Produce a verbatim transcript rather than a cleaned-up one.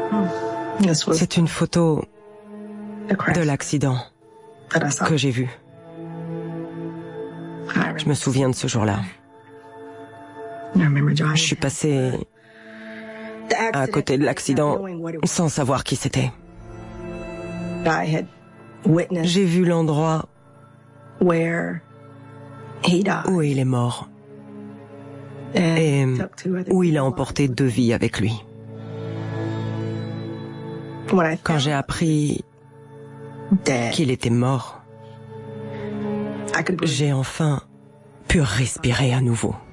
C'est une photo de l'accident que j'ai vu. Je me souviens de ce jour-là. Je suis passé à côté de l'accident sans savoir qui c'était. J'ai vu l'endroit où il est mort et où il a emporté deux vies avec lui. Quand j'ai appris qu'il était mort, j'ai enfin pu respirer à nouveau.